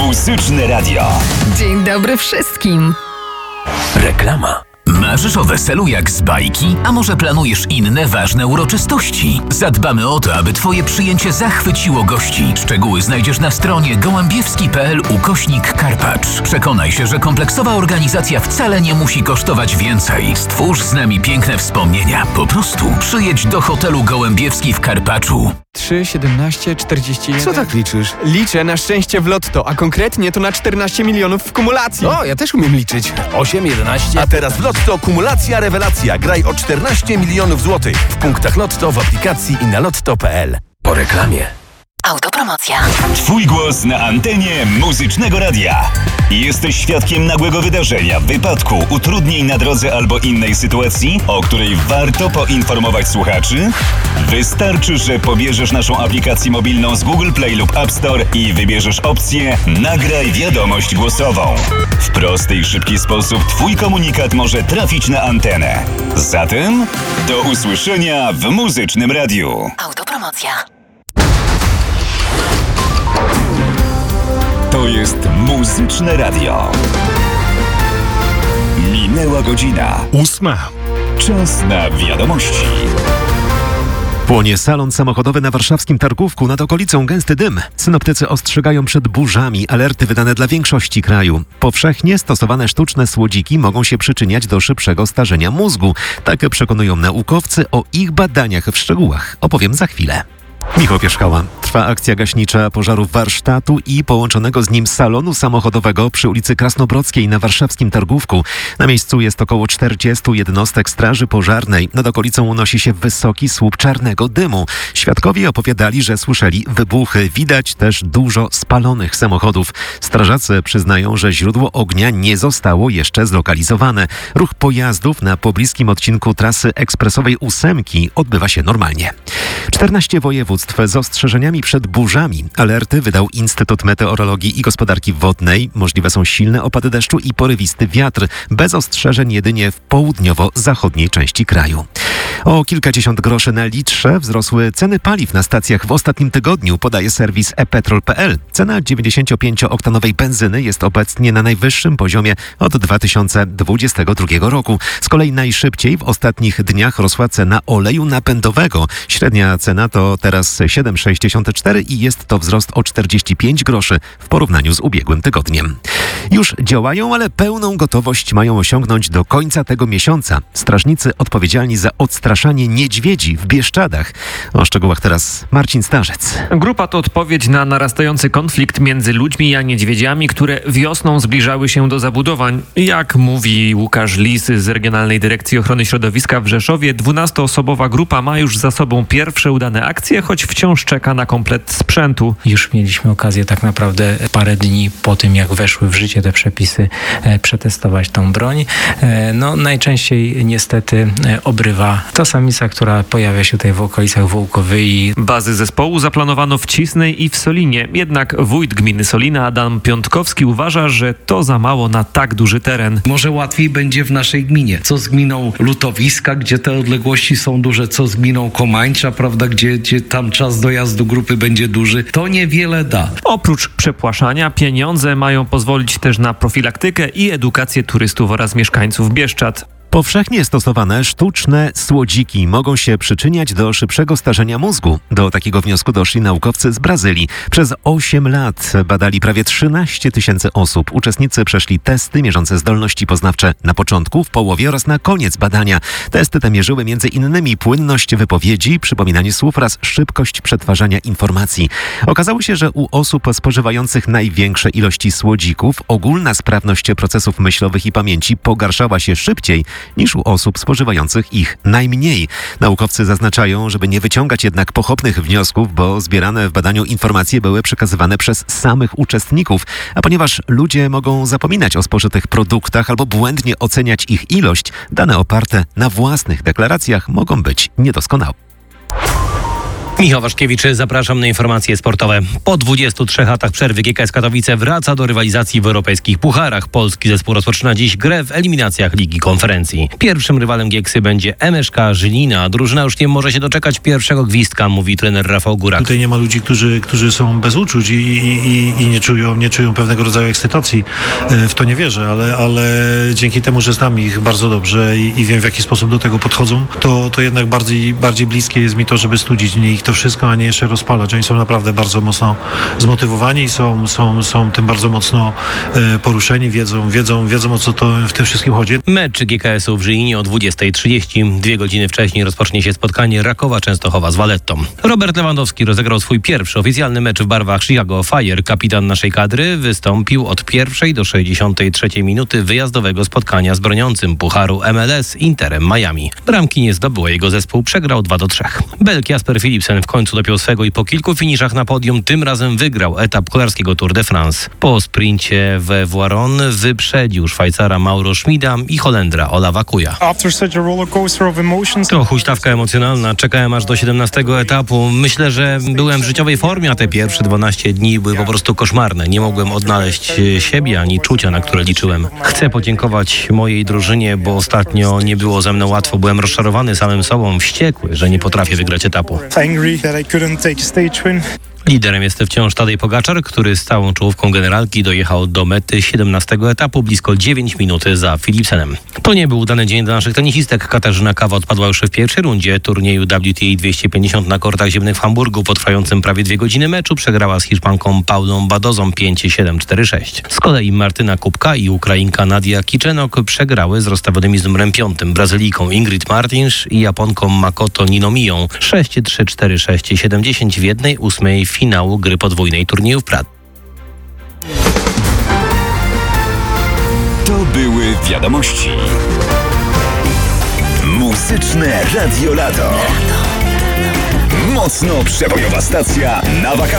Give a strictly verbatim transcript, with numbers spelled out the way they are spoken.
Muzyczne Radio. Dzień dobry wszystkim. Reklama. Marzysz o weselu jak z bajki? A może planujesz inne ważne uroczystości? Zadbamy o to, aby Twoje przyjęcie zachwyciło gości. Szczegóły znajdziesz na stronie gołębiewski kropka p l ukośnik Karpacz. Przekonaj się, że kompleksowa organizacja wcale nie musi kosztować więcej. Stwórz z nami piękne wspomnienia. Po prostu przyjedź do hotelu Gołębiewski w Karpaczu. trzy, siedemnaście, czterdzieści jeden. Co tak liczysz? Liczę na szczęście w lotto, a konkretnie to na czternaście milionów w kumulacji. O, ja też umiem liczyć. osiem, jedenaście. A teraz w Lotto kumulacja rewelacja. Graj o czternaście milionów złotych w punktach Lotto, w aplikacji i na lotto kropka p l. Po reklamie. Autopromocja. Twój głos na antenie Muzycznego Radia. Jesteś świadkiem nagłego wydarzenia, wypadku, utrudnień na drodze albo innej sytuacji, o której warto poinformować słuchaczy? Wystarczy, że pobierzesz naszą aplikację mobilną z Google Play lub App Store i wybierzesz opcję Nagraj wiadomość głosową. W prosty i szybki sposób Twój komunikat może trafić na antenę. Zatem do usłyszenia w Muzycznym Radiu. Autopromocja. To jest Muzyczne Radio. Minęła godzina. Ósma. Czas na wiadomości. Płonie salon samochodowy na warszawskim Targówku, nad okolicą gęsty dym. Synoptycy ostrzegają przed burzami, alerty wydane dla większości kraju. Powszechnie stosowane sztuczne słodziki mogą się przyczyniać do szybszego starzenia mózgu. Tak przekonują naukowcy. O ich badaniach w szczegółach opowiem za chwilę. Michał Pierzchała. Trwa akcja gaśnicza pożaru warsztatu i połączonego z nim salonu samochodowego przy ulicy Krasnobrodzkiej na warszawskim Targówku. Na miejscu jest około czterdziestu jednostek straży pożarnej. Nad okolicą unosi się wysoki słup czarnego dymu. Świadkowie opowiadali, że słyszeli wybuchy. Widać też dużo spalonych samochodów. Strażacy przyznają, że źródło ognia nie zostało jeszcze zlokalizowane. Ruch pojazdów na pobliskim odcinku trasy ekspresowej ósemki odbywa się normalnie. czternaście województw z ostrzeżeniami przed burzami. Alerty wydał Instytut Meteorologii i Gospodarki Wodnej. Możliwe są silne opady deszczu i porywisty wiatr. Bez ostrzeżeń jedynie w południowo-zachodniej części kraju. O kilkadziesiąt groszy na litrze wzrosły ceny paliw na stacjach w ostatnim tygodniu, podaje serwis e petrol kropka p l. Cena dziewięćdziesięciopięciooktanowej benzyny jest obecnie na najwyższym poziomie od dwa tysiące dwudziestego drugiego roku. Z kolei najszybciej w ostatnich dniach rosła cena oleju napędowego. Średnia cena to teraz siedem przecinek sześćdziesiąt cztery i jest to wzrost o czterdzieści pięć groszy w porównaniu z ubiegłym tygodniem. Już działają, ale pełną gotowość mają osiągnąć do końca tego miesiąca. Strażnicy odpowiedzialni za odstraszanie niedźwiedzi w Bieszczadach. O szczegółach teraz Marcin Starzec. Grupa to odpowiedź na narastający konflikt między ludźmi a niedźwiedziami, które wiosną zbliżały się do zabudowań. Jak mówi Łukasz Lis z Regionalnej Dyrekcji Ochrony Środowiska w Rzeszowie, dwunastoosobowa grupa ma już za sobą pierwsze udane akcje, choć wciąż czeka na komplet sprzętu. Już mieliśmy okazję tak naprawdę parę dni po tym, jak weszły w życie te przepisy, e, przetestować tą broń. E, no najczęściej niestety e, obrywa to samica, która pojawia się tutaj w okolicach Wołkowyi. Bazy zespołu zaplanowano w Cisnej i w Solinie. Jednak wójt gminy Solina Adam Piątkowski uważa, że to za mało na tak duży teren. Może łatwiej będzie w naszej gminie. Co z gminą Lutowiska, gdzie te odległości są duże, co z gminą Komańcza, prawda, gdzie, gdzie tam czas dojazdu grupy będzie duży. To niewiele da. Oprócz przepłaszania, pieniądze mają pozwolić też na profilaktykę i edukację turystów oraz mieszkańców Bieszczad. Powszechnie stosowane sztuczne słodziki mogą się przyczyniać do szybszego starzenia mózgu. Do takiego wniosku doszli naukowcy z Brazylii. Przez osiem lat badali prawie trzynaście tysięcy osób. Uczestnicy przeszli testy mierzące zdolności poznawcze na początku, w połowie oraz na koniec badania. Testy te mierzyły między innymi płynność wypowiedzi, przypominanie słów oraz szybkość przetwarzania informacji. Okazało się, że u osób spożywających największe ilości słodzików ogólna sprawność procesów myślowych i pamięci pogarszała się szybciej niż u osób spożywających ich najmniej. Naukowcy zaznaczają, żeby nie wyciągać jednak pochopnych wniosków, bo zbierane w badaniu informacje były przekazywane przez samych uczestników, a ponieważ ludzie mogą zapominać o spożytych produktach albo błędnie oceniać ich ilość, dane oparte na własnych deklaracjach mogą być niedoskonałe. Michał Waszkiewicz, zapraszam na informacje sportowe. Po dwudziestu trzech latach przerwy G K S Katowice wraca do rywalizacji w europejskich pucharach. Polski zespół rozpoczyna dziś grę w eliminacjach Ligi Konferencji. Pierwszym rywalem Gieksy będzie M S K Żylina. Drużyna już nie może się doczekać pierwszego gwizdka, mówi trener Rafał Górak. Tutaj nie ma ludzi, którzy, którzy są bez uczuć i, i, i nie, czują, nie czują pewnego rodzaju ekscytacji. W to nie wierzę, ale, ale dzięki temu, że znam ich bardzo dobrze i, i wiem, w jaki sposób do tego podchodzą, to, to jednak bardziej, bardziej bliskie jest mi to, żeby studzić w ich to wszystko, a nie jeszcze rozpalać. Oni są naprawdę bardzo mocno zmotywowani, są, są, są tym bardzo mocno e, poruszeni, wiedzą, wiedzą, wiedzą o co to w tym wszystkim chodzi. Mecz G K S-u w Żylinie o dwudziestej trzydzieści. Dwie godziny wcześniej rozpocznie się spotkanie Rakowa Częstochowa z Valettą. Robert Lewandowski rozegrał swój pierwszy oficjalny mecz w barwach Chicago Fire. Kapitan naszej kadry wystąpił od pierwszej do sześćdziesiątej trzeciej minuty wyjazdowego spotkania z broniącym pucharu M L S Interem Miami. Bramki nie zdobył, a jego zespół przegrał dwa do trzech. Belg Jasper Philipsen w końcu dopiął swego i po kilku finiszach na podium tym razem wygrał etap kolarskiego Tour de France. Po sprincie we Voiron wyprzedził Szwajcara Mauro Schmida i Holendra Olava Kuja. To huśtawka emocjonalna. Czekałem aż do siedemnastego etapu. Myślę, że byłem w życiowej formie, a te pierwsze dwanaście dni były po prostu koszmarne. Nie mogłem odnaleźć siebie ani czucia, na które liczyłem. Chcę podziękować mojej drużynie, bo ostatnio nie było ze mną łatwo. Byłem rozczarowany samym sobą, wściekły, że nie potrafię wygrać etapu. Liderem jest wciąż Tadej Pogaczar, który z całą czołówką generalki dojechał do mety siedemnastego etapu blisko dziewięć minut za Philipsenem. To nie był udany dzień dla naszych tenisistek. Katarzyna Kawa odpadła już w pierwszej rundzie turnieju W T A dwieście pięćdziesiąt na kortach ziemnych w Hamburgu. Po trwającym prawie dwie godziny meczu przegrała z Hiszpanką Paulą Badozą pięć siedem cztery sześć. Z kolei Martyna Kubka i Ukrainka Nadia Kiczenok przegrały z rozstawionymi z numerem piątym Brazylijką Ingrid Martins i Japonką Makoto Ninomiją sześć trzy cztery sześć siedem dziesięć w jednej ósmej finału gry podwójnej turnieju w Pradze. To były wiadomości. Muzyczne Radio Lato. Mocno przebojowa stacja na wakacje.